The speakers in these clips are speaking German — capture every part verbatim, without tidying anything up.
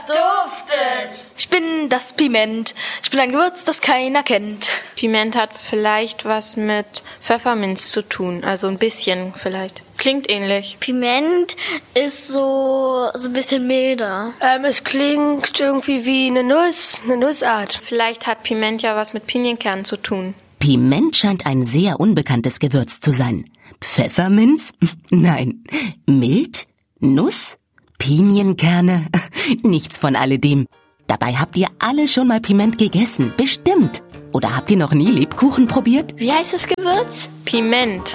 Duftet. Ich bin das Piment. Ich bin ein Gewürz, das keiner kennt. Piment hat vielleicht was mit Pfefferminz zu tun, also ein bisschen vielleicht. Klingt ähnlich. Piment ist so, so ein bisschen milder. Ähm, es klingt irgendwie wie eine Nuss, eine Nussart. Vielleicht hat Piment ja was mit Pinienkernen zu tun. Piment scheint ein sehr unbekanntes Gewürz zu sein. Pfefferminz? Nein. Mild? Nuss? Pinienkerne? Nichts von alledem. Dabei habt ihr alle schon mal Piment gegessen, bestimmt. Oder habt ihr noch nie Lebkuchen probiert? Wie heißt das Gewürz? Piment.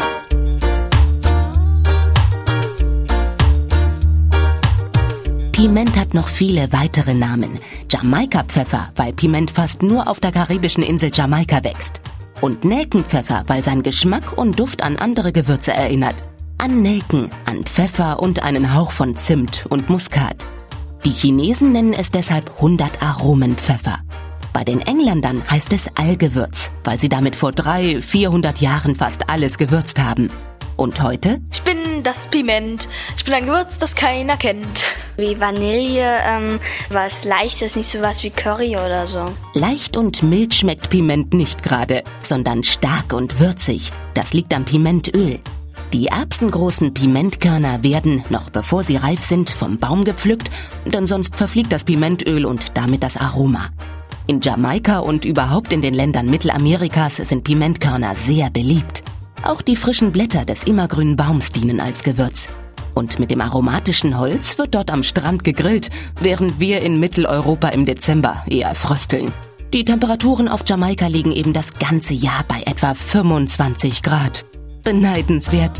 Piment hat noch viele weitere Namen. Jamaika-Pfeffer, weil Piment fast nur auf der karibischen Insel Jamaika wächst. Und Nelkenpfeffer, weil sein Geschmack und Duft an andere Gewürze erinnert. An Nelken, an Pfeffer und einen Hauch von Zimt und Muskat. Die Chinesen nennen es deshalb hundert-Aromen-Pfeffer. Bei den Engländern heißt es Allgewürz, weil sie damit vor dreihundert, vierhundert Jahren fast alles gewürzt haben. Und heute? Ich bin das Piment. Ich bin ein Gewürz, das keiner kennt. Wie Vanille, ähm, was Leichtes, nicht so was wie Curry oder so. Leicht und mild schmeckt Piment nicht gerade, sondern stark und würzig. Das liegt am Pimentöl. Die erbsengroßen Pimentkörner werden, noch bevor sie reif sind, vom Baum gepflückt, denn sonst verfliegt das Pimentöl und damit das Aroma. In Jamaika und überhaupt in den Ländern Mittelamerikas sind Pimentkörner sehr beliebt. Auch die frischen Blätter des immergrünen Baums dienen als Gewürz. Und mit dem aromatischen Holz wird dort am Strand gegrillt, während wir in Mitteleuropa im Dezember eher frösteln. Die Temperaturen auf Jamaika liegen eben das ganze Jahr bei etwa fünfundzwanzig Grad. Beneidenswert.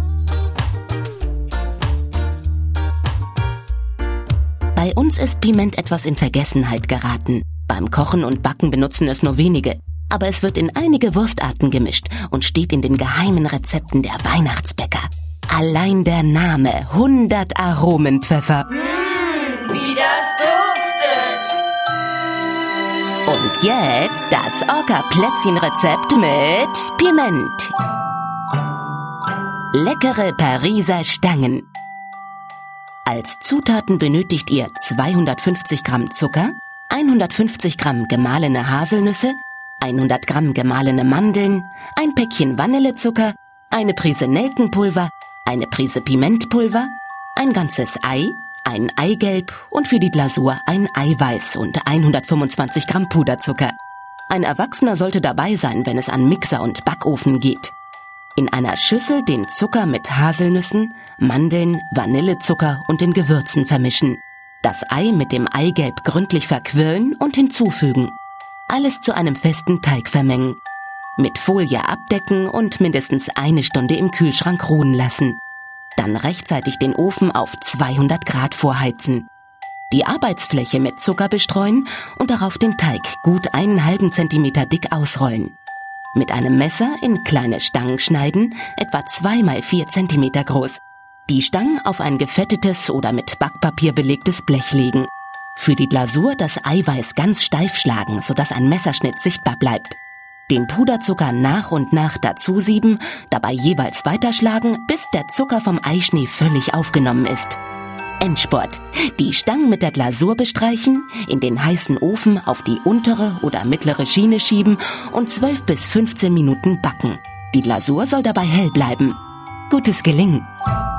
Bei uns ist Piment etwas in Vergessenheit geraten. Beim Kochen und Backen benutzen es nur wenige. Aber es wird in einige Wurstarten gemischt und steht in den geheimen Rezepten der Weihnachtsbäcker. Allein der Name hundert-Aromen-Pfeffer. Mmh, wie das duftet. Und jetzt das Orca-Plätzchen-Rezept mit Piment. Leckere Pariser Stangen. Als Zutaten benötigt ihr zweihundertfünfzig Gramm Zucker, hundertfünfzig Gramm gemahlene Haselnüsse, hundert Gramm gemahlene Mandeln, ein Päckchen Vanillezucker, eine Prise Nelkenpulver, eine Prise Pimentpulver, ein ganzes Ei, ein Eigelb und für die Glasur ein Eiweiß und hundertfünfundzwanzig Gramm Puderzucker. Ein Erwachsener sollte dabei sein, wenn es an Mixer und Backofen geht. In einer Schüssel den Zucker mit Haselnüssen, Mandeln, Vanillezucker und den Gewürzen vermischen. Das Ei mit dem Eigelb gründlich verquirlen und hinzufügen. Alles zu einem festen Teig vermengen. Mit Folie abdecken und mindestens eine Stunde im Kühlschrank ruhen lassen. Dann rechtzeitig den Ofen auf zweihundert Grad vorheizen. Die Arbeitsfläche mit Zucker bestreuen und darauf den Teig gut einen halben Zentimeter dick ausrollen. Mit einem Messer in kleine Stangen schneiden, etwa zwei mal vier Zentimeter groß. Die Stangen auf ein gefettetes oder mit Backpapier belegtes Blech legen. Für die Glasur das Eiweiß ganz steif schlagen, sodass ein Messerschnitt sichtbar bleibt. Den Puderzucker nach und nach dazu sieben, dabei jeweils weiterschlagen, bis der Zucker vom Eischnee völlig aufgenommen ist. Endspurt. Die Stangen mit der Glasur bestreichen, in den heißen Ofen auf die untere oder mittlere Schiene schieben und zwölf bis fünfzehn Minuten backen. Die Glasur soll dabei hell bleiben. Gutes Gelingen!